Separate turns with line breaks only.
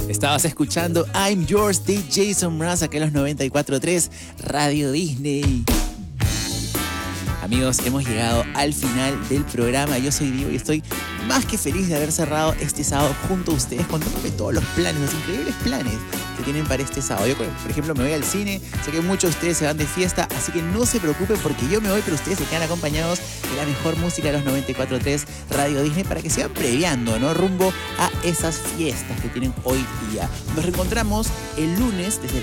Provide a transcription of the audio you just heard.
Estabas escuchando I'm Yours de Jason Mraz acá en los 94.3 Radio Disney. Amigos, hemos llegado al final del programa. Yo soy Diego y estoy más que feliz de haber cerrado este sábado junto a ustedes, contándome todos los planes, los increíbles planes que tienen para este sábado. Yo, por ejemplo, me voy al cine, sé que muchos de ustedes se van de fiesta, así que no se preocupen porque yo me voy, pero ustedes se quedan acompañados de la mejor música de los 94.3 Radio Disney para que sigan previando, ¿no? Rumbo a esas fiestas que tienen hoy día. Nos reencontramos el lunes desde